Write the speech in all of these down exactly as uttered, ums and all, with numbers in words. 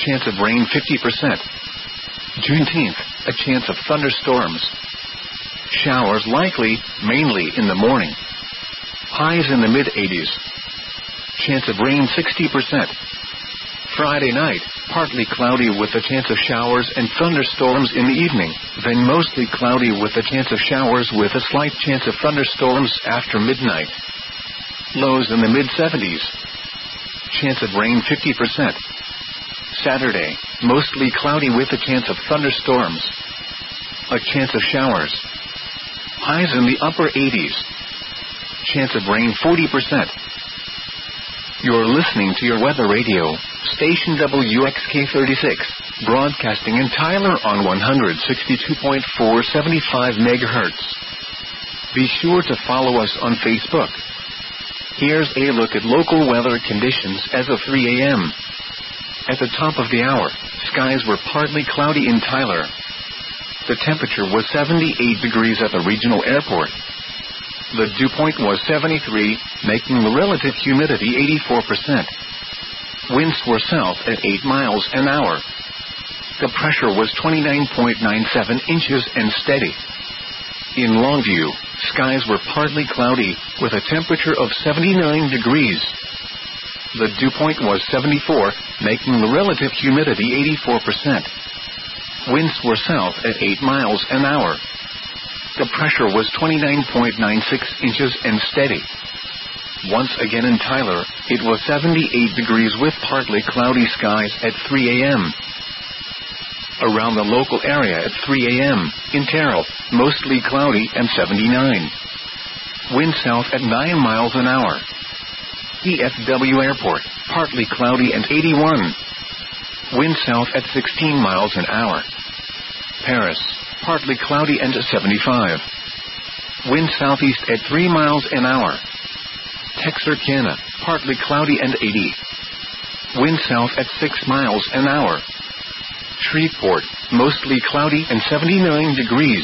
chance of rain fifty percent. Juneteenth, a chance of thunderstorms. Showers likely, mainly in the morning. Highs in the mid eighties. Chance of rain sixty percent. Friday night, partly cloudy with a chance of showers and thunderstorms in the evening, then mostly cloudy with a chance of showers with a slight chance of thunderstorms after midnight. Lows in the mid seventies. Chance of rain fifty percent. Saturday, mostly cloudy with a chance of thunderstorms. A chance of showers. Highs in the upper eighties. Chance of rain forty percent. You're listening to your weather radio, station W X K thirty-six, broadcasting in Tyler on one sixty-two point four seventy-five megahertz. Be sure to follow us on Facebook. Here's a look at local weather conditions as of three a.m. At the top of the hour, skies were partly cloudy in Tyler. The temperature was seventy-eight degrees at the regional airport. The dew point was seventy-three, making the relative humidity eighty-four percent. Winds were south at eight miles an hour. The pressure was twenty-nine point nine seven inches and steady. In Longview, skies were partly cloudy, with a temperature of seventy-nine degrees. The dew point was seventy-four, making the relative humidity eighty-four percent. Winds were south at eight miles an hour. The pressure was twenty-nine point nine six inches and steady. Once again in Tyler, it was seventy-eight degrees with partly cloudy skies at three a.m. Around the local area at three a.m., in Terrell, mostly cloudy and seventy-nine. Wind south at nine miles an hour. D F W Airport, partly cloudy and eighty-one. Wind south at sixteen miles an hour. Paris, partly cloudy and seventy-five. Wind southeast at three miles an hour. Texarkana, partly cloudy and eighty. Wind south at six miles an hour. Shreveport, mostly cloudy and seventy-nine degrees.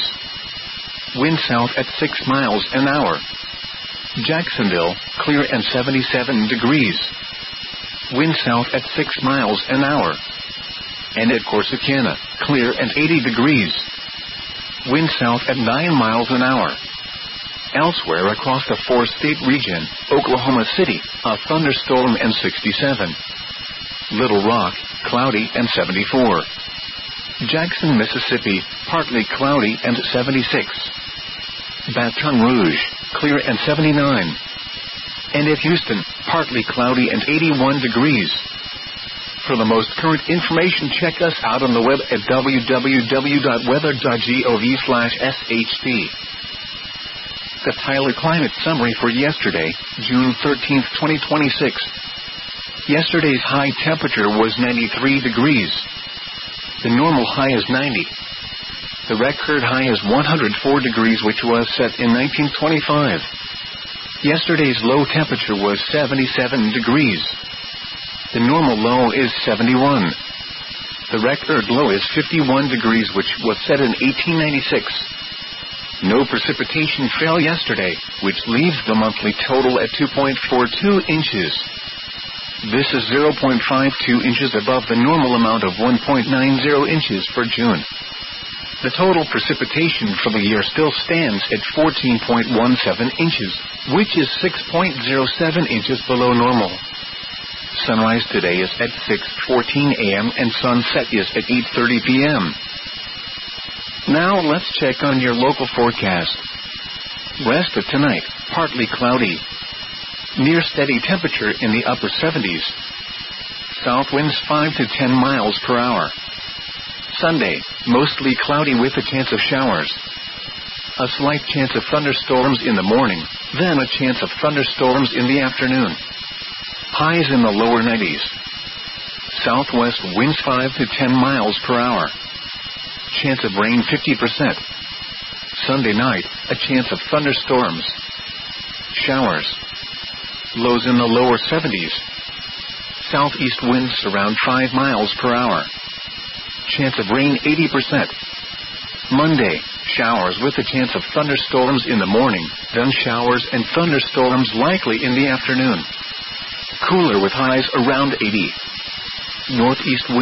Wind south at six miles an hour. Jacksonville, clear and seventy-seven degrees. Wind south at six miles an hour. And at Corsicana, clear and eighty degrees. Wind south at nine miles an hour. Elsewhere across the four-state region, Oklahoma City, a thunderstorm and sixty-seven. Little Rock, cloudy and seventy-four. Jackson, Mississippi, partly cloudy and seventy-six. Baton Rouge, clear and seventy-nine. And at Houston, partly cloudy and eighty-one degrees. For the most current information, check us out on the web at w w w dot weather dot gov slash s h p. The Tyler Climate Summary for yesterday, June thirteenth, twenty twenty-six. Yesterday's high temperature was ninety-three degrees. The normal high is ninety. The record high is one hundred four degrees, which was set in nineteen twenty-five. Yesterday's low temperature was seventy-seven degrees. The normal low is seventy-one. The record low is fifty-one degrees, which was set in eighteen ninety-six. No precipitation fell yesterday, which leaves the monthly total at two point four two inches. This is zero point five two inches above the normal amount of one point nine zero inches for June. The total precipitation for the year still stands at fourteen point one seven inches, which is six point zero seven inches below normal. Sunrise today is at six fourteen a.m. and sunset is at eight thirty p.m. Now let's check on your local forecast. Rest of tonight, partly cloudy. Near steady temperature in the upper seventies. South winds five to ten miles per hour. Sunday, mostly cloudy with a chance of showers. A slight chance of thunderstorms in the morning, then a chance of thunderstorms in the afternoon. Highs in the lower nineties. Southwest winds five to ten miles per hour. Chance of rain fifty percent. Sunday night, a chance of thunderstorms. Showers. Lows in the lower seventies. Southeast winds around five miles per hour. Chance of rain eighty percent. Monday, showers with a chance of thunderstorms in the morning, then showers and thunderstorms likely in the afternoon. Cooler with highs around eighty. Northeast winds